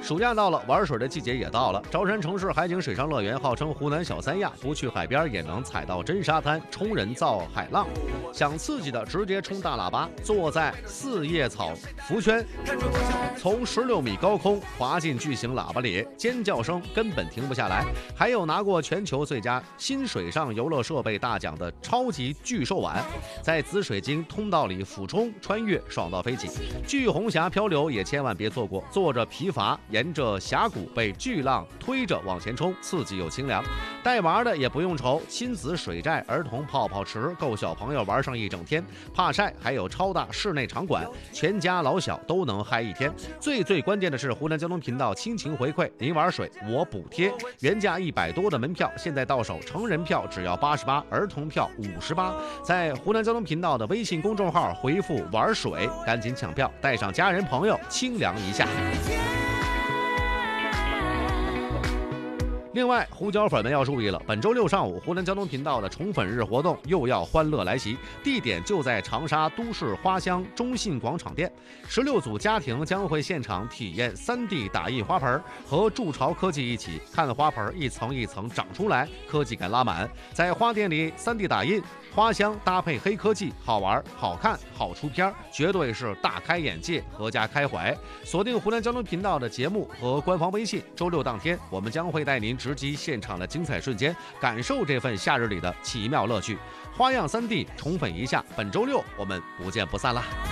暑假到了，玩水的季节也到了。舟山城市海景水上乐园号称湖南小三亚，不去海边也能踩到真沙滩，冲人造海浪。想刺激的直接冲大喇叭，坐在四叶草浮圈，从16米高空滑进巨型喇叭里，尖叫声根本停不下来。还有拿过全球最佳新水上游乐设备大奖的超级巨兽碗，在紫水晶通道里俯冲穿越，爽到飞起。巨红霞漂流也千万别错过，坐着皮筏沿着峡谷被巨浪推着往前冲，刺激又清凉。带娃的也不用愁，亲子水寨、儿童泡泡池够小朋友玩上一整天。怕晒还有超大室内场馆，全家老小都能嗨一天。最关键的是，湖南交通频道亲情回馈，您玩水我补贴。原价100多的门票，现在到手成人票只要88，儿童票58。在湖南交通频道的微信公众号回复玩水，赶紧抢票，带上家人朋友清凉一下。另外，胡椒粉们要注意了，本周6上午，湖南交通频道的宠粉日活动又要欢乐来袭，地点就在长沙都市花乡中信广场店。16组家庭将会现场体验3D 打印花盆，和筑巢科技一起看花盆一层一层长出来，科技感拉满。在花店里3D 打印花香搭配黑科技，好玩、好看、好出片，绝对是大开眼界、阖家开怀。锁定湖南交通频道的节目和官方微信，周6当天，我们将会带您直击现场的精彩瞬间，感受这份夏日里的奇妙乐趣。花样3D 宠粉一下，本周6我们不见不散啦！